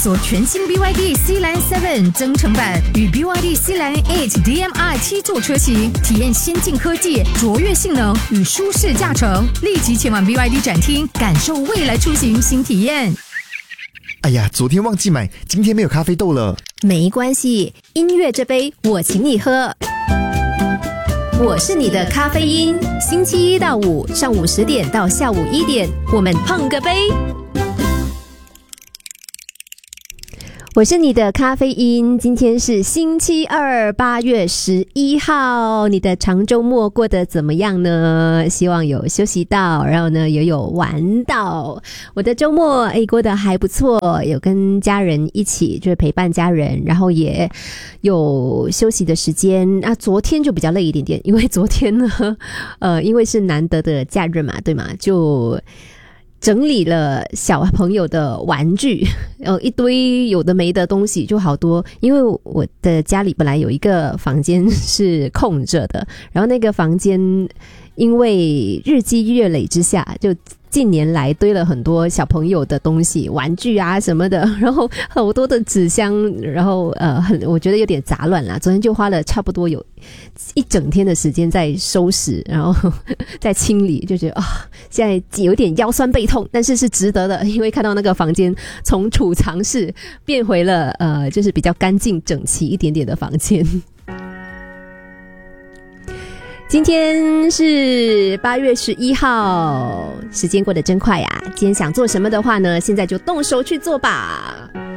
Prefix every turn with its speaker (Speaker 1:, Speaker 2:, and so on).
Speaker 1: 索全新 BYD Sealand 7增程版与 BYD Sealand 8 DM-i 7座车型，体验先进科技、卓越性能与舒适驾乘。立即前往 BYD 展厅，感受未来出行新体验。
Speaker 2: 哎呀，昨天忘记买，今天没有咖啡豆了。
Speaker 3: 没关系，音乐这杯我请你喝。我是你的咖啡因，星期一到五上午10点到下午1点，我们碰个杯。我是你的咖啡因，今天是星期二，8月11号，你的长周末过得怎么样呢？希望有休息到，然后呢也有玩到。我的周末过得还不错，有跟家人一起就是陪伴家人，然后也有休息的时间。昨天就比较累一点点，因为昨天呢因为是难得的假日嘛，对吗？就整理了小朋友的玩具，一堆有的没的东西，就好多。因为我的家里本来有一个房间是空着的，然后那个房间因为日积月累之下，就近年来堆了很多小朋友的东西，玩具啊什么的，然后好多的纸箱，然后我觉得有点杂乱啦。昨天就花了差不多有一整天的时间在收拾，然后在清理，就觉得现在有点腰酸背痛，但是是值得的，因为看到那个房间从储藏室变回了就是比较干净整齐一点点的房间。今天是8月11号，时间过得真快呀！今天想做什么的话呢，现在就动手去做吧。